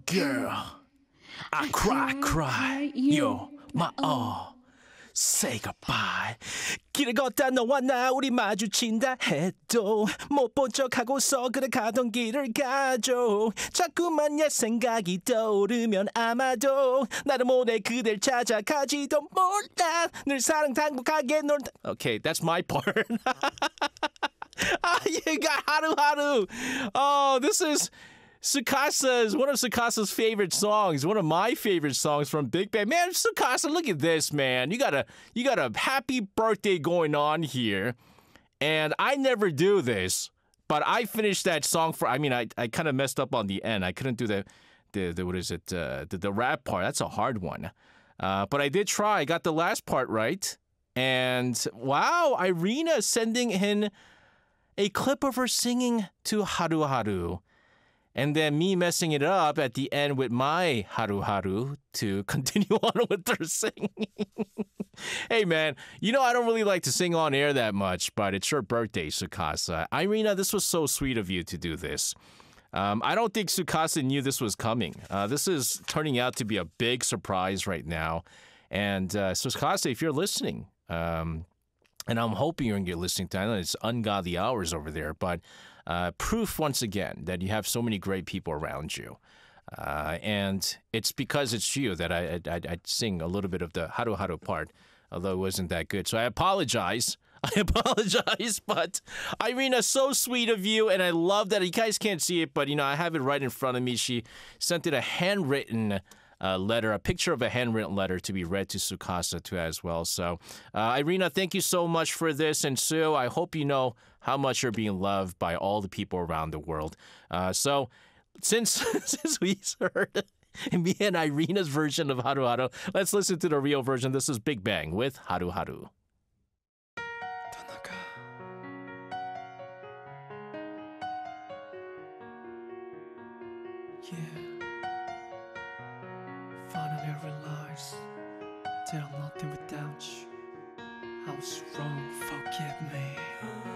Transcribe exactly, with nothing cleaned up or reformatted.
Girl, I cry, cry. You're my all. Say goodbye. 길을 걷다 너와 나 우리 마주친다 해도 못 본 척하고서 그래 가던 길을 가죠. 자꾸만 옛 생각이 떠오르면 아마도 나를 못해 그댈 찾아가지도 몰라. 늘 사랑 당국하게 놀다. Okay, that's my part. Ah, you got Haru Haru. Oh, this is Sukasa's one of Sukasa's favorite songs, one of my favorite songs from Big Bang. Man, Sukasa, look at this, man. You got a you got a happy birthday going on here. And I never do this, but I finished that song for I mean, I, I kind of messed up on the end. I couldn't do the the, the what is it? Uh, the the rap part. That's a hard one. Uh, but I did try. I got the last part right. And wow, Irina sending in a clip of her singing to Haru Haru. And then me messing it up at the end with my Haru Haru to continue on with her singing. Hey, man, you know I don't really like to sing on air that much, but it's your birthday, Sukasa. Irina, this was so sweet of you to do this. Um, I don't think Sukasa knew this was coming. Uh, this is turning out to be a big surprise right now. And uh, Sukasa, if you're listening, um, and I'm hoping you're listening to, I know it's ungodly hours over there, but uh, proof once again that you have so many great people around you. Uh, and it's because it's you that I, I, I sing a little bit of the Haru Haru part, although it wasn't that good. So I apologize. I apologize, but Irina, so sweet of you, and I love that. You guys can't see it, but, you know, I have it right in front of me. She sent it a handwritten Uh, letter, a picture of a handwritten letter to be read to Sukasa too as well. So, uh, Irina, thank you so much for this. And Sue, I hope you know how much you're being loved by all the people around the world. Uh, so, since since we heard me and Irina's version of Haru Haru, let's listen to the real version. This is Big Bang with Haru Haru. Yeah. Finally I realized that I'm nothing without you. I was wrong, forgive me.